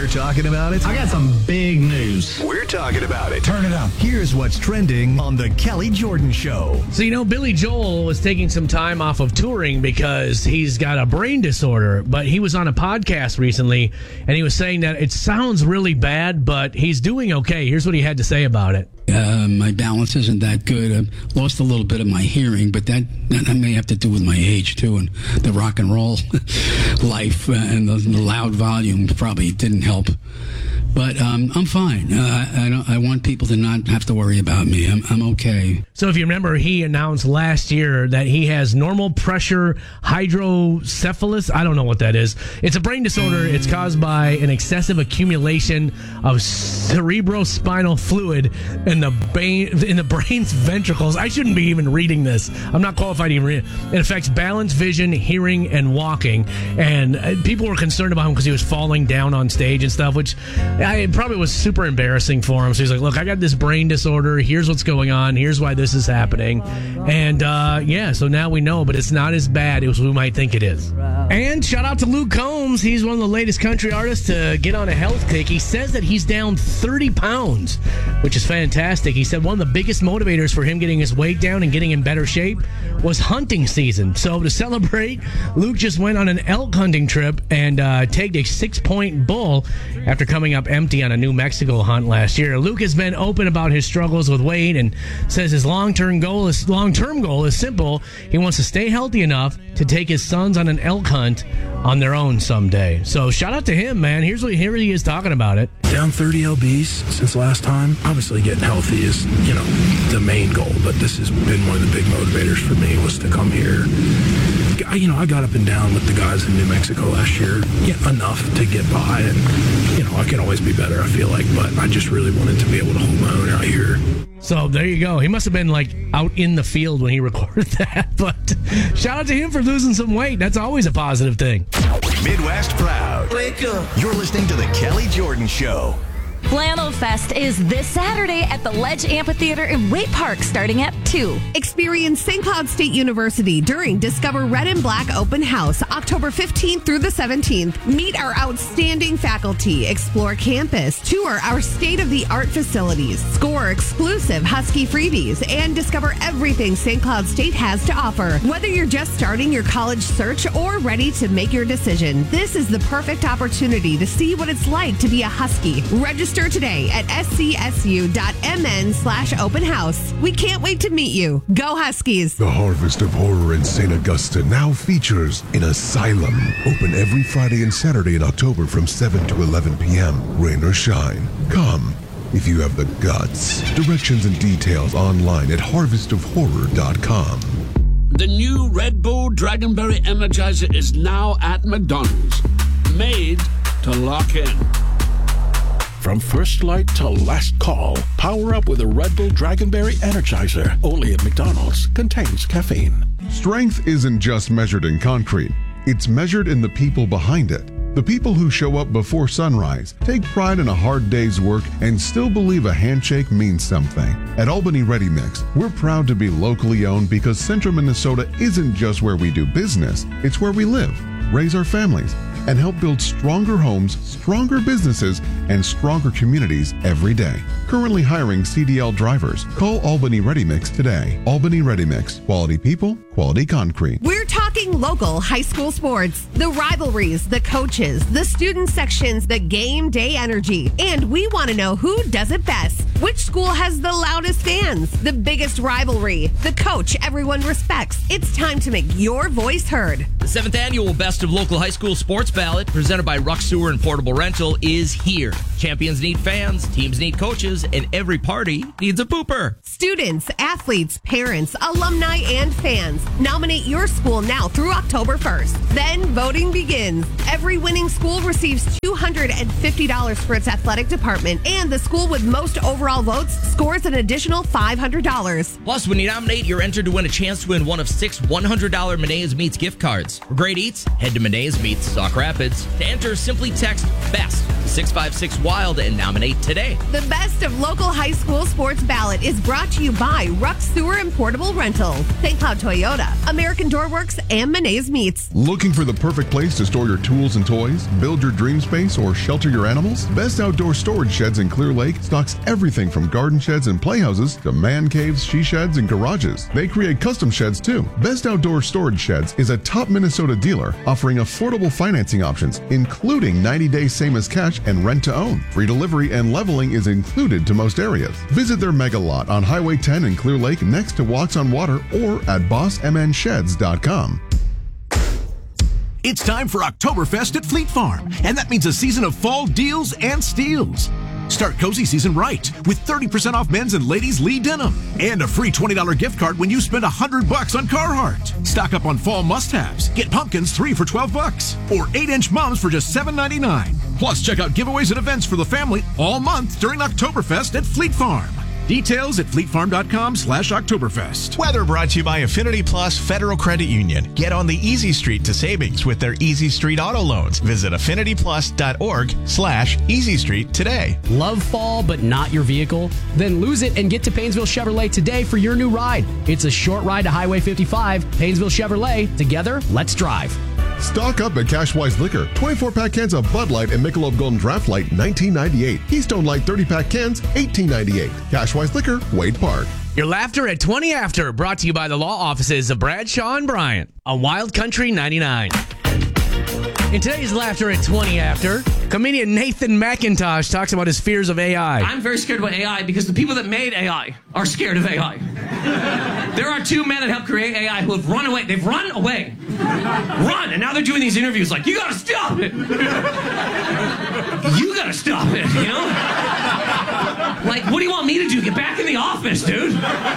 We're talking about it. I got some big news. We're talking about it. Turn it up. Here's what's trending on The Kelly Jordan Show. So, Billy Joel was taking some time off of touring because he's got a brain disorder, but he was on a podcast recently, and he was saying that it sounds really bad, but he's doing okay. Here's what he had to say about it. My balance isn't that good. I've lost a little bit of my hearing, but that may have to do with my age, too, and the rock and roll life and the loud volume probably didn't help. But I'm fine. I want people to not have to worry about me. I'm okay. So if you remember, he announced last year that he has normal pressure hydrocephalus. I don't know what that is. It's a brain disorder. It's caused by an excessive accumulation of cerebrospinal fluid in the brain's ventricles. I shouldn't be even reading this. I'm not qualified to even read it. It affects balance, vision, hearing, and walking. And people were concerned about him because he was falling down on stage and stuff, which it probably was super embarrassing for him. So he's like, look, I got this brain disorder. Here's what's going on. Here's why this is happening. And so now we know, but it's not as bad as we might think it is. And shout out to Luke Combs. He's one of the latest country artists to get on a health kick. He says that he's down 30 pounds, which is fantastic. He said one of the biggest motivators for him getting his weight down and getting in better shape was hunting season. So to celebrate, Luke just went on an elk hunting trip and tagged a 6-point bull after coming up empty on a New Mexico hunt last year. Luke has been open about his struggles with weight and says his long-term goal is simple. He wants to stay healthy enough to take his sons on an elk hunt on their own someday. So shout out to him, man. Here he is talking about it. Down 30 lbs since last time. Obviously getting healthy is, the main goal, but this has been one of the big motivators for me was to come here. I got up and down with the guys in New Mexico last year, enough to get by, and, I can always be better, I feel like, but I just really wanted to be able to hold my own out here. So there you go. He must have been out in the field when he recorded that, but shout out to him for losing some weight. That's always a positive thing. Midwest Proud. Wake up. You're listening to The Kelly Jordan Show. Flannel Fest is this Saturday at the Ledge Amphitheater in Waite Park starting at 2. Experience St. Cloud State University during Discover Red and Black Open House, October 15th through the 17th. Meet our outstanding faculty, explore campus, tour our state-of-the-art facilities, score exclusive Husky freebies, and discover everything St. Cloud State has to offer. Whether you're just starting your college search or ready to make your decision, this is the perfect opportunity to see what it's like to be a Husky. Register today at scsu.mn/open house. We can't wait to meet you. Go Huskies! The Harvest of Horror in St. Augusta now features an asylum. Open every Friday and Saturday in October from 7 to 11 p.m. Rain or shine. Come if you have the guts. Directions and details online at harvestofhorror.com. The new Red Bull Dragonberry Energizer is now at McDonald's. Made to lock in. From first light to last call, power up with a Red Bull Dragonberry Energizer. Only at McDonald's. Contains caffeine. Strength isn't just measured in concrete. It's measured in the people behind it. The people who show up before sunrise, take pride in a hard day's work, and still believe a handshake means something. At Albany Ready Mix, we're proud to be locally owned because Central Minnesota isn't just where we do business. It's where we live, raise our families, and help build stronger homes, stronger businesses, and stronger communities every day. Currently hiring CDL drivers. Call Albany Ready Mix today. Albany Ready Mix. Quality people, quality concrete. We're talking local high school sports, the rivalries, the coaches, the student sections, the game day energy. And we want to know who does it best. Which school has the loudest fans, the biggest rivalry, the coach everyone respects. It's time to make your voice heard. The 7th annual Best of Local High School Sports Ballot, presented by Ruck Sewer and Portable Rental, is here. Champions need fans, teams need coaches, and every party needs a pooper. Students, athletes, parents, alumni, and fans. Nominate your school now through October 1st. Then voting begins. Every winning school receives $250 for its athletic department, and the school with most overall votes scores an additional $500. Plus, when you nominate, you're entered to win a chance to win one of 6 $100 Menae's Meats gift cards. For great eats, head to Menae's Meats, Sauk Rapids. To enter, simply text BEST to 656-WILD and nominate today. The Best of Local High School Sports Ballot is brought to you by Ruck Sewer and Portable Rental, St. Cloud Toyota, American Doorworks, and and Menace Meats. Looking for the perfect place to store your tools and toys, build your dream space, or shelter your animals? Best Outdoor Storage Sheds in Clear Lake stocks everything from garden sheds and playhouses to man caves, she sheds, and garages. They create custom sheds too. Best Outdoor Storage Sheds is a top Minnesota dealer offering affordable financing options, including 90-day same as cash and rent to own. Free delivery and leveling is included to most areas. Visit their mega lot on Highway 10 in Clear Lake next to Walks on Water or at bossmnsheds.com. It's time for Oktoberfest at Fleet Farm, and that means a season of fall deals and steals. Start cozy season right with 30% off men's and ladies' Lee denim and a free $20 gift card when you spend $100 on Carhartt. Stock up on fall must-haves. Get pumpkins 3 for $12 or 8-inch mums for just $7.99. Plus, check out giveaways and events for the family all month during Oktoberfest at Fleet Farm. Details at fleetfarm.com/Oktoberfest. Weather brought to you by Affinity Plus Federal Credit Union. Get on the Easy Street to savings with their Easy Street auto loans. Visit affinityplus.org/Easy Street today. Love fall but not your vehicle? Then lose it and get to Painesville Chevrolet today for your new ride. It's a short ride to Highway 55. Painesville Chevrolet. Together, let's drive. Stock up at Cashwise Liquor. 24-pack cans of Bud Light and Michelob Golden Draft Light, $19.98. Keystone Light 30-pack cans, $18.98. Cashwise Liquor, Wade Park. Your laughter at 20 After, brought to you by the law offices of Bradshaw and Bryant on Wild Country 99. In today's Laughter at 20 After, comedian Nathan McIntosh talks about his fears of AI. I'm very scared about AI because the people that made AI are scared of AI. There are two men that helped create AI who have run away. They've run away. Run! And now they're doing these interviews like, you gotta stop it! You gotta stop it, you know? Like, what do you want me to do? Get back in the office, dude!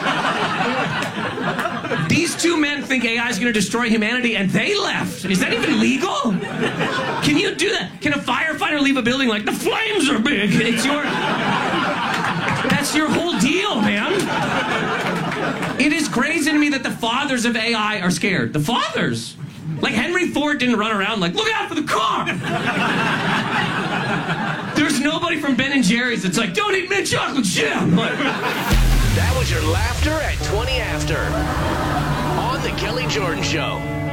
These two men think AI is gonna destroy humanity, and they left. Is that even legal? Can you do that? Can a firefighter leave a building like, the flames are big? It's your... That's your whole deal, man. It is crazy to me that the fathers of AI are scared. The fathers. Like Henry Ford didn't run around like, look out for the car. There's nobody from Ben & Jerry's that's like, don't eat mint chocolate chip. That was your Laughter at 20 After on The Kelly Jordan Show.